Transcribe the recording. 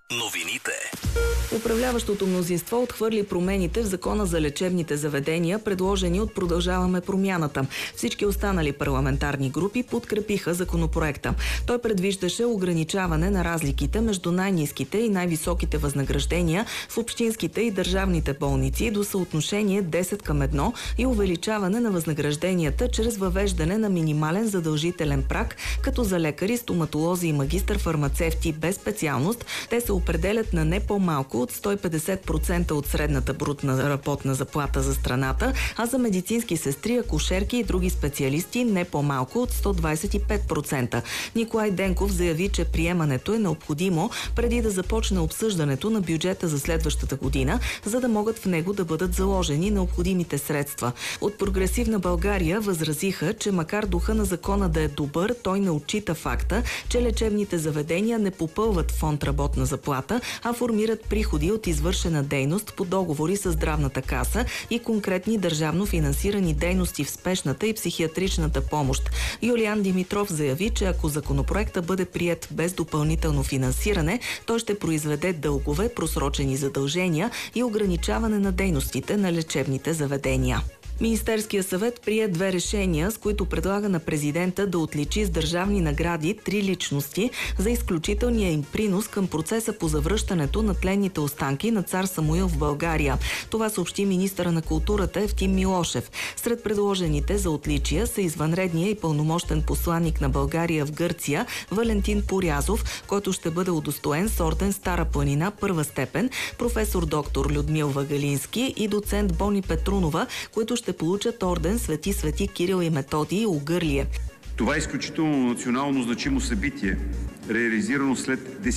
Новините. Управляващото мнозинство отхвърли промените в Закона за лечебните заведения, предложени от Продължаваме промяната. Всички останали парламентарни групи подкрепиха законопроекта. Той предвиждаше ограничаване на разликите между най-ниските и най-високите възнаграждения в общинските и държавните болници до съотношение 10:1 и увеличаване на възнагражденията чрез въвеждане на минимален задължителен праг, като за лекари, стоматолози и магистър-фармацевти без специалност те се определят на не по-малко от 150% от средната брутна работна заплата за страната, а за медицински сестри, акушерки и други специалисти не по-малко от 125%. Николай Денков заяви, че приемането е необходимо преди да започне обсъждането на бюджета за следващата година, за да могат в него да бъдат заложени необходимите средства. От Прогресивна България възразиха, че макар духа на закона да е добър, той не отчита факта, че лечебните заведения не попълват фонд работна заплата, а формират приходи от извършена дейност по договори с здравната каса и конкретни държавно финансирани дейности в спешната и психиатричната помощ. Юлиан Димитров заяви, че ако законопроектът бъде приет без допълнително финансиране, той ще произведе дългове, просрочени задължения и ограничаване на дейностите на лечебните заведения. Министерския съвет прие 2 решения, с които предлага на президента да отличи с държавни награди 3 личности за изключителния им принос към процеса по завръщането на тленните останки на цар Самуил в България. Това съобщи министъра на културата Евтим Милошев. Сред предложените за отличия са извънредния и пълномощен посланник на България в Гърция Валентин Порязов, който ще бъде удостоен с орден Стара планина първа степен, професор доктор Людмил Вагалински и доцент Бони Петрунова, които ще получат орден Свети Кирил и Методий Угърлие. Това е изключително национално значимо събитие, реализирано след